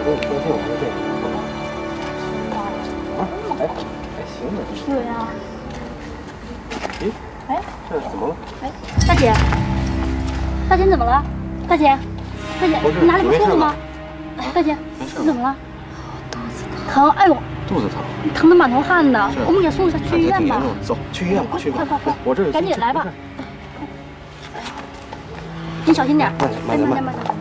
我说这我说这。啊，哎，还行呢。 对呀。 咦？哎，这怎么了？ 哎，大姐，大姐你怎么了？大姐，大姐，你哪里不舒服吗？大姐，你怎么了？肚子疼。哎呦， 肚子疼， 疼得满头汗的。我们给送一下去医院吧。 走，去医院吧，去吧。 快， 我这赶紧来吧。你小心点。 慢点。